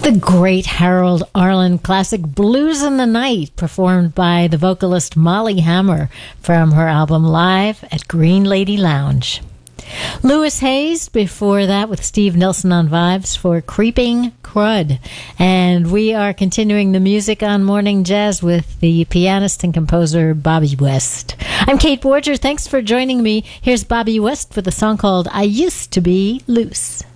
The great Harold Arlen classic Blues in the Night, performed by the vocalist Molly Hammer from her album Live at Green Lady Lounge. Louis Hayes before that with Steve Nilsson on vibes for Creeping Crud. And we are continuing the music on Morning Jazz with the pianist and composer Bobby West. I'm Kate Borger. Thanks for joining me. Here's Bobby West with a song called I Used to Be Loose.